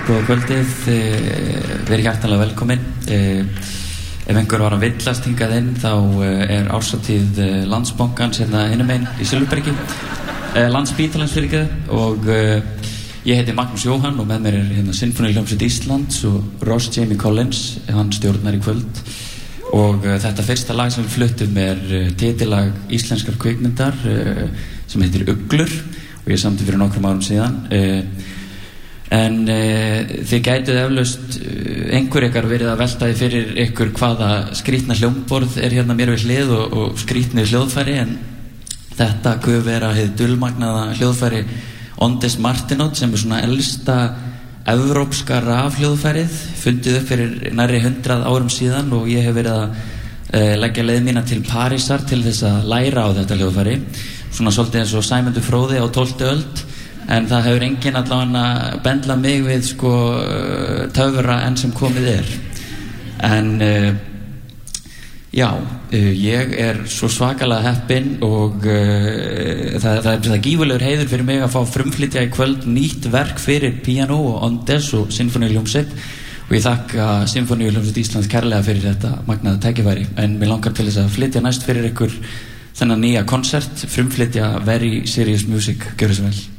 Góða kvöldið, verið hjartanlega velkomin. Ef einhver var að villast hingað inn þá árshátíð Landsbankans hérna hinum megin í Silfurbergi, Landspítalans fyrirgefðu, og ég heiti Magnús Jóhann og með mér hérna Sinfóníuhljómsveit Íslands og Ross Jamie Collins, hann stjórnar í kvöld. Og þetta fyrsta lag sem við fluttum titillag íslenskar kvikmyndar sem heitir Uglur og ég samti fyrir nokkrum árum síðan. En þið gætuð eflaust einhver ykkar verið að velta því fyrir ykkur hvaða skrýtna hljómborð hérna mér við hlið og skrýtnu hljóðfæri, en þetta guð vera hið dulmagnaða hljóðfæri Ondes Martinot sem svona elsta evrópska rafhljóðfærið, fundið upp fyrir nærri 100 árum síðan, og ég hef verið að leggja leið mína til Parísar til þess að læra á þetta hljóðfæri, svona svolítið eins og Sæmundur Fróði á 12. öld. En það hefur enginn allavega bendlað mig við töfra enn sem komið En já, ég svo svakalega heppinn og það gífurlegur heiður fyrir mig að fá frumflytja í kvöld nýtt verk fyrir píanó og Ondes og Sinfóníuhljómsveit, og ég þakka Sinfóníuhljómsveit Íslands kærlega fyrir þetta magnaða tækifæri. En mér langar til þess að flytja næst fyrir ykkur þennan nýja konsert, frumflytja Very Serious Music. Gjörðu svo vel.